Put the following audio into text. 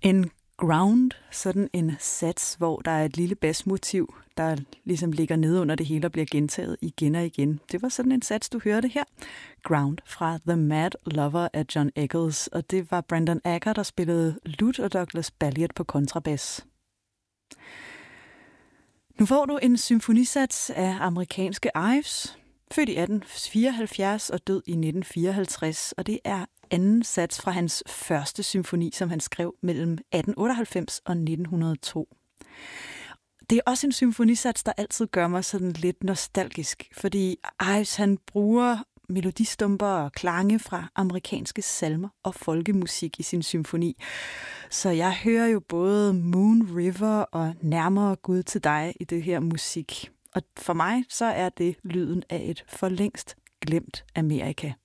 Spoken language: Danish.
En ground, sådan en sats, hvor der er et lille basmotiv, der ligesom ligger nede under det hele og bliver gentaget igen og igen. Det var sådan en sats, du hørte her. Ground fra The Mad Lover af John Eccles, og det var Brandon Acker, der spillede lut, og Douglas Balliet på kontrabas. Nu får du en symfonisats af amerikanske Ives, født i 1874 og død i 1954, og det er anden sats fra hans første symfoni, som han skrev mellem 1898 og 1902. Det er også en symfonisats, der altid gør mig sådan lidt nostalgisk, fordi Ives han bruger melodistumper og klange fra amerikanske salmer og folkemusik i sin symfoni. Så jeg hører jo både Moon River og Nærmere Gud til dig i det her musik. Og for mig så er det lyden af et for længst glemt Amerika.